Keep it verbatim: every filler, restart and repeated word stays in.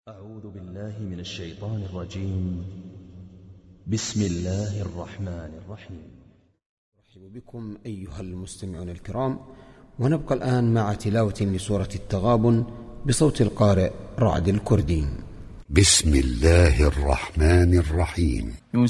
أعوذ بالله من الشيطان الرجيم. بسم الله الرحمن الرحيم. أرحب بكم أيها المستمعون الكرام، ونبقى الآن مع تلاوة لسورة التغابن بصوت القارئ رعد الكردي. بسم الله الرحمن الرحيم.